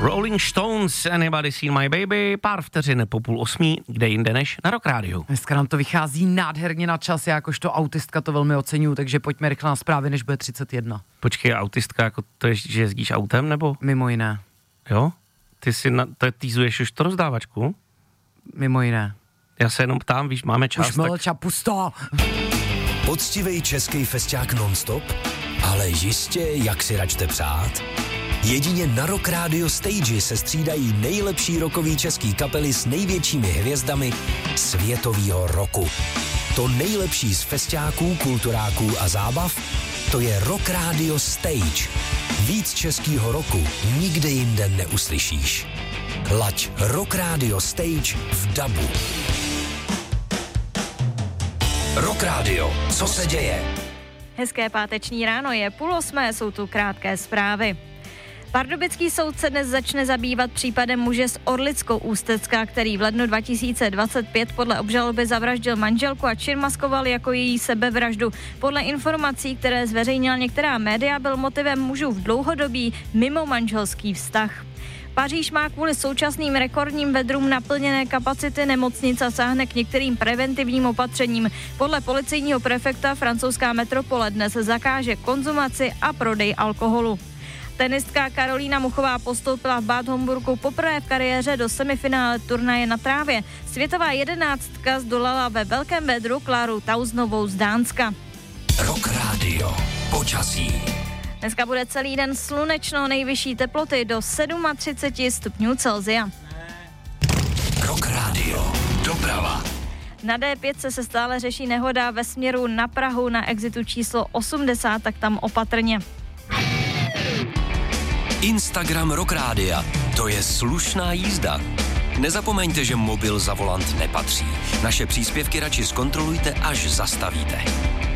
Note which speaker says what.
Speaker 1: Rolling Stones, Anybody Seen My Baby, pár vteřin po 7:30, kde jinde než na Rock Rádiu.
Speaker 2: Dneska nám to vychází nádherně na čas, já jakožto autistka to velmi oceňuji, takže pojďme rychle na zprávy, než bude 31.
Speaker 1: Počkej, autistka, jako to je, že jezdíš autem, nebo?
Speaker 2: Mimo jiné.
Speaker 1: Jo? Ty si týzuješ už to rozdávačku?
Speaker 2: Mimo jiné.
Speaker 1: Já se jenom ptám, víš, máme čas.
Speaker 2: Už mlča, pusto!
Speaker 3: Poctivej český festiák non-stop, ale jistě, jak si račte přát. Jedině na Rock Radio Stage se střídají nejlepší rockový český kapely s největšími hvězdami světovýho roku. To nejlepší z festiáků, kulturáků a zábav, to je Rock Radio Stage. Víc českýho roku nikde jinde neuslyšíš. Laď Rock Radio Stage v dabu. Rock Radio, co se děje?
Speaker 4: Hezké páteční ráno, je 7:30, jsou tu krátké zprávy. Pardubický soud se dnes začne zabývat případem muže z Orlicko-Ústecka, který v lednu 2025 podle obžaloby zavraždil manželku a čin maskoval jako její sebevraždu. Podle informací, které zveřejnila některá média, byl motivem mužův dlouhodobý mimomanželský vztah. Paříž má kvůli současným rekordním vedrům naplněné kapacity nemocnic a sáhne k některým preventivním opatřením. Podle policejního prefekta francouzská metropole dnes zakáže konzumaci a prodej alkoholu. Tenistka Karolína Muchová postoupila v Bad Homburgu poprvé v kariéře do semifinále turnaje na trávě. Světová 11 zdolala ve velkém vedru Kláru Tausnovou z Dánska.
Speaker 3: Rock Radio, počasí.
Speaker 4: Dneska bude celý den slunečno, nejvyšší teploty do 37 stupňů Celsia.
Speaker 3: Rock Radio, doprava.
Speaker 4: Na D5 se stále řeší nehoda ve směru na Prahu na exitu číslo 80, tak tam opatrně.
Speaker 3: Instagram Rock Rádia, to je slušná jízda. Nezapomeňte, že mobil za volant nepatří. Naše příspěvky radši zkontrolujte, až zastavíte.